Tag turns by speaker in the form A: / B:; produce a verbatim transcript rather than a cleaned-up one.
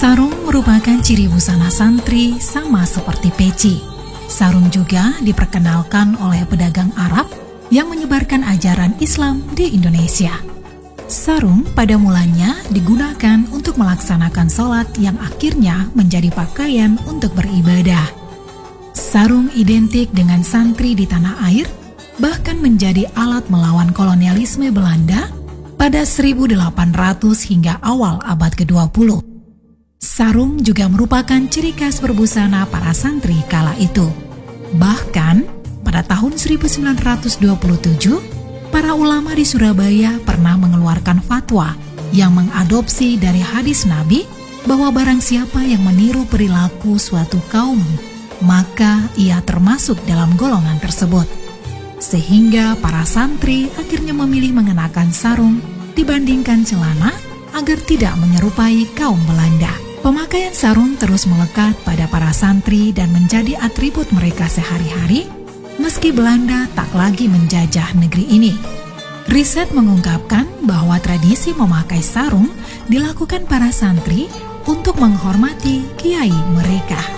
A: Sarung merupakan ciri busana santri sama seperti peci. Sarung juga diperkenalkan oleh pedagang Arab yang menyebarkan ajaran Islam di Indonesia. Sarung pada mulanya digunakan untuk melaksanakan sholat yang akhirnya menjadi pakaian untuk beribadah. Sarung identik dengan santri di tanah air, bahkan menjadi alat melawan kolonialisme Belanda pada seribu delapan ratus hingga awal abad kedua puluh. Sarung juga merupakan ciri khas berbusana para santri kala itu. Bahkan pada tahun seribu sembilan ratus dua puluh tujuh, para ulama di Surabaya pernah mengeluarkan fatwa yang mengadopsi dari hadis Nabi bahwa barang siapa yang meniru perilaku suatu kaum, maka ia termasuk dalam golongan tersebut. Sehingga para santri akhirnya memilih mengenakan sarung dibandingkan celana agar tidak menyerupai kaum Belanda. Pemakaian sarung terus melekat pada para santri dan menjadi atribut mereka sehari-hari, meski Belanda tak lagi menjajah negeri ini. Riset mengungkapkan bahwa tradisi memakai sarung dilakukan para santri untuk menghormati kiai mereka.